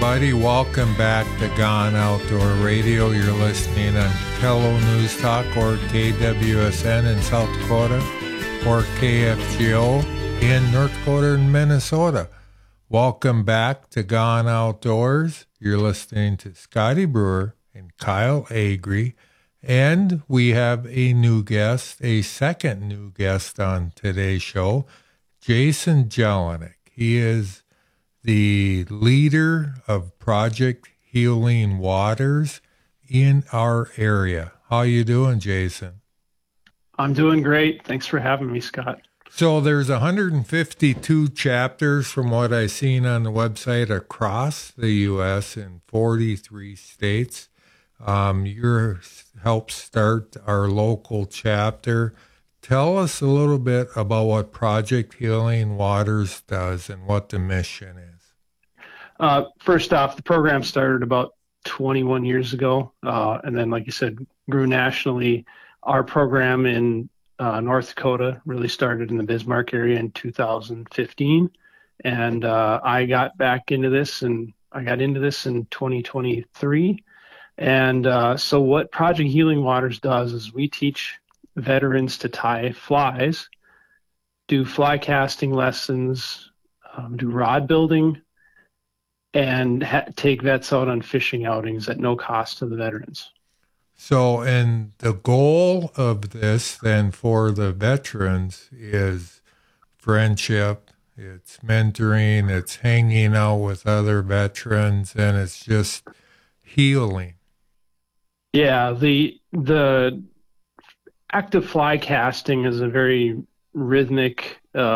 Buddy, welcome back to Gone Outdoor Radio. You're listening on Hello News Talk or KWSN in South Dakota or KFGO in North Dakota and Minnesota. Welcome back to Gone Outdoors. You're listening to Scotty Brewer and Kyle Agri, and we have a new guest, a second new guest on today's show, Jason Jelinek. He is the leader of Project Healing Waters in our area. How you doing, Jason? I'm doing great. Thanks for having me, Scott. So there's 152 chapters from what I've seen on the website across the U.S. in 43 states. You helped start our local chapter. Tell us a little bit about what Project Healing Waters does and what the mission is. First off, the program started about 21 years ago, and then, like you said, grew nationally. Our program in North Dakota really started in the Bismarck area in 2015, and I got back into this, and I got into this in 2023. And so what Project Healing Waters does is we teach veterans to tie flies, do fly casting lessons, do rod building, and take vets out on fishing outings at no cost to the veterans. So, and the goal of this then for the veterans is friendship, it's mentoring, it's hanging out with other veterans, and it's just healing. Yeah, the act of fly casting is a very rhythmic,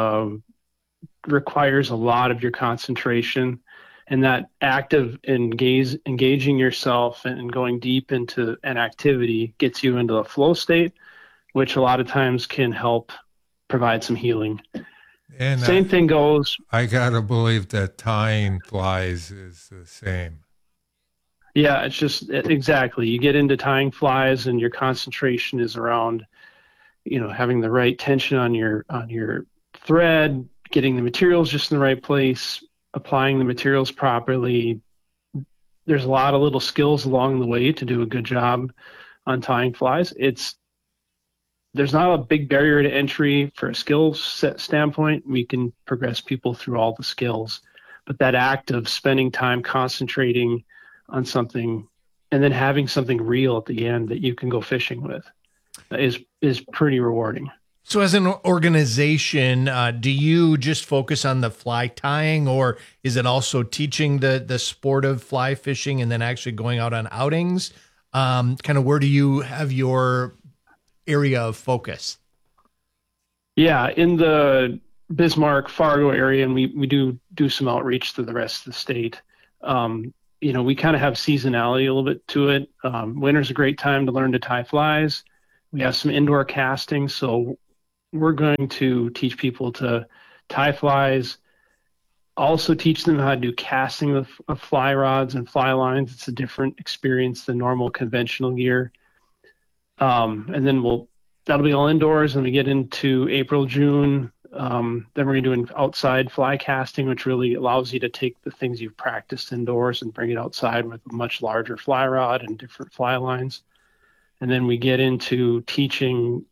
requires a lot of your concentration. And that act of engaging yourself and going deep into an activity gets you into a flow state, which a lot of times can help provide some healing. And same thing goes. I got to believe that tying flies is the same. Yeah, it's just exactly. You get into tying flies and your concentration is around, having the right tension on your thread, getting the materials just in the right place, applying the materials properly. There's a lot of little skills along the way to do a good job on tying flies. There's not a big barrier to entry for a skills set standpoint. We can progress people through all the skills, but that act of spending time concentrating on something and then having something real at the end that you can go fishing with is pretty rewarding. So as an organization, do you just focus on the fly tying, or is it also teaching the sport of fly fishing and then actually going out on outings? Kind of where do you have your area of focus? Yeah, in the Bismarck, Fargo area, and we do some outreach to the rest of the state. We kind of have seasonality a little bit to it. Winter's a great time to learn to tie flies. We have some indoor casting, so we're going to teach people to tie flies, also teach them how to do casting of fly rods and fly lines. It's a different experience than normal conventional gear. And then that'll be all indoors, and we get into April, June. Then we're going to do an outside fly casting, which really allows you to take the things you've practiced indoors and bring it outside with a much larger fly rod and different fly lines. And then we get into teaching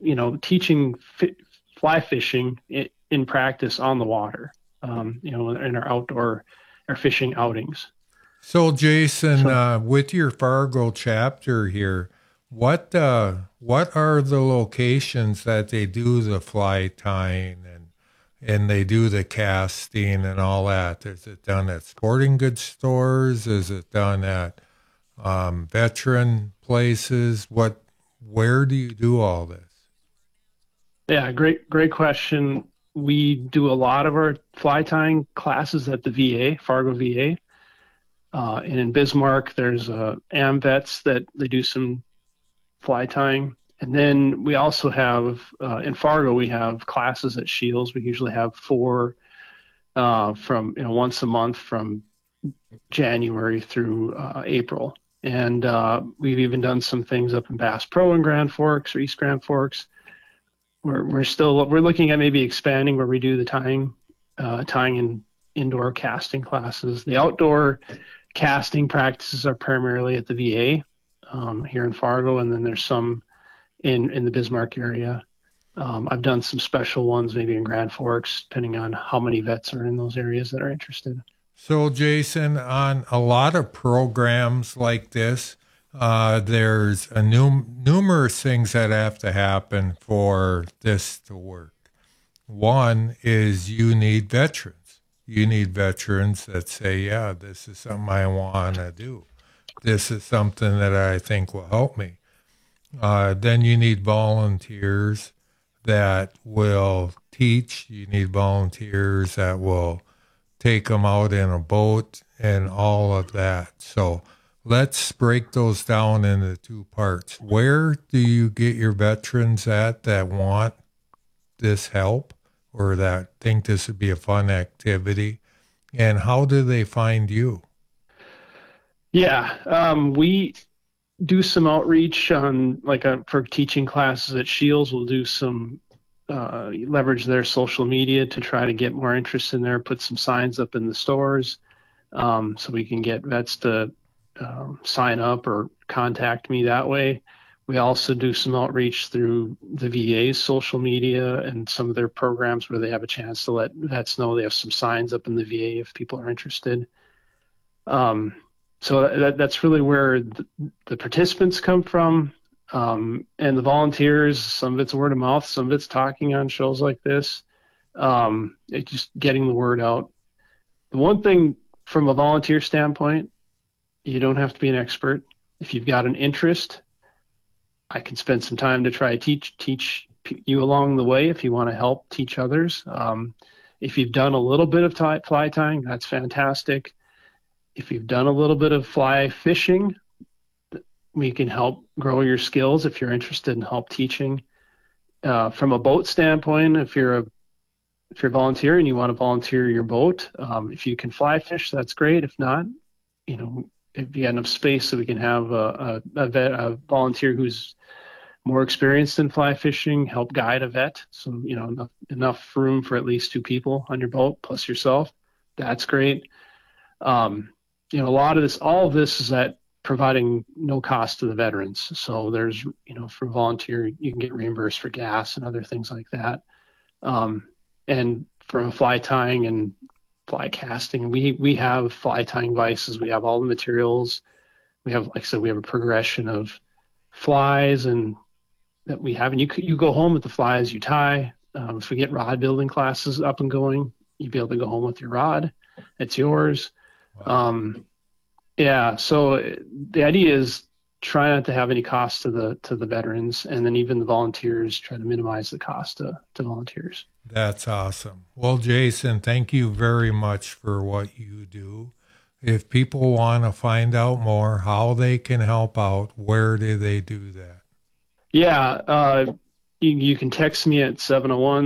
fly fishing in practice on the water, in our fishing outings. So Jason, with your Fargo chapter here, what are the locations that they do the fly tying and they do the casting and all that? Is it done at sporting goods stores? Is it done at veteran places? Where do you do all this? Yeah, great question. We do a lot of our fly tying classes at the VA, Fargo VA. And in Bismarck, there's AMVETS that they do some fly tying. And then we also have, in Fargo, we have classes at Shields. We usually have 4 from once a month from January through April. And we've even done some things up in Bass Pro in Grand Forks or East Grand Forks. We're looking at maybe expanding where we do the tying in indoor casting classes. The outdoor casting practices are primarily at the VA here in Fargo, and then there's some in the Bismarck area. I've done some special ones maybe in Grand Forks, depending on how many vets are in those areas that are interested. So, Jason, on a lot of programs like this, there's numerous things that have to happen for this to work. One is you need veterans. You need veterans that say, yeah, this is something I want to do. This is something that I think will help me. Then you need volunteers that will teach. You need volunteers that will take them out in a boat and all of that. So let's break those down into two parts. Where do you get your veterans at that want this help or that think this would be a fun activity? And how do they find you? Yeah, we do some outreach on for teaching classes at Shields. We'll do some leverage their social media to try to get more interest in there, put some signs up in the stores so we can get vets to sign up or contact me that way. We also do some outreach through the VA's social media and some of their programs where they have a chance to let vets know they have some signs up in the VA if people are interested. So that's really where the participants come from. And the volunteers, some of it's word of mouth, some of it's talking on shows like this. It's just getting the word out. The one thing from a volunteer standpoint, you don't have to be an expert. If you've got an interest, I can spend some time to try to teach you along the way if you want to help teach others. If you've done a little bit of fly tying, that's fantastic. If you've done a little bit of fly fishing, we can help grow your skills if you're interested in help teaching. From a boat standpoint, if you're a volunteer and you want to volunteer your boat, if you can fly fish, that's great. If not, if you got enough space so we can have a volunteer who's more experienced in fly fishing, help guide a vet. So, enough room for at least 2 people on your boat plus yourself. That's great. All of this is at providing no cost to the veterans. So there's, for volunteer, you can get reimbursed for gas and other things like that. And from fly tying and fly casting, we have fly tying vices. We have all the materials. We have, like I said, we have a progression of flies and that we have. And you go home with the flies you tie. If we get rod building classes up and going, you'll be able to go home with your rod. It's yours. Wow. So the idea is try not to have any cost to the veterans, and then even the volunteers, try to minimize the cost to volunteers. That's awesome. Well, Jason, thank you very much for what you do. If people want to find out more, how they can help out, where do they do that? Yeah, you can text me at 701